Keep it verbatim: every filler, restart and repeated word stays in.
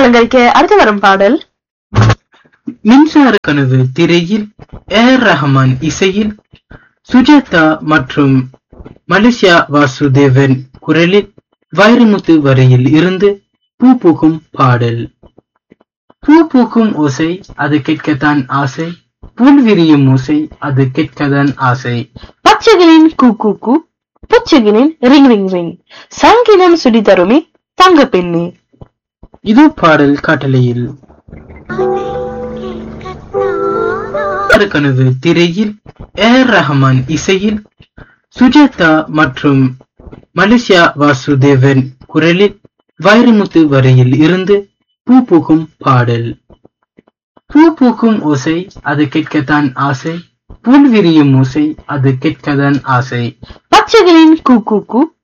அலங்கரிக்க அடுத்து வரும் பாடல் மின்சார கனவு திரையில் ஏர் ரஹ்மான் இசையில் சுஜாதா மற்றும் மலேசியா வாசுதேவன் குரலில் வைரமுத்து வரையில் இருந்து பூ பூக்கும் பாடல். பூ பூக்கும் ஓசை அது கேட்கத்தான் ஆசை, புல் விரியும் ஓசை அது கேட்கத்தான் ஆசை. பச்சைகளின் கூ கூ கூ, புச்சைகளின் ரிங் ரிங் ரிங், சங்கினம் சுடி தருமி தங்க பெண்ணே. இது பாடல் காட்டலையில் கனவு திரையில் ஏர் ரஹ்மான் இசையில் சுஜாதா மற்றும் மலேசியா வாசுதேவன் குரலில் வைரமுத்து வரையில் இருந்து பூ பூக்கும் பாடல். பூ பூக்கும் ஓசை அது கேட்கத்தான் ஆசை, புல் விரியும் ஓசை அது கேட்கத்தான் ஆசை. பச்சைகளின் கூ கூ கூ,